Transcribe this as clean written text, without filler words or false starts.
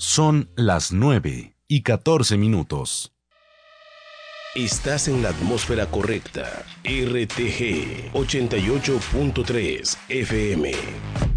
Son las 9:14. Estás en la atmósfera correcta. RTG 88.3 FM.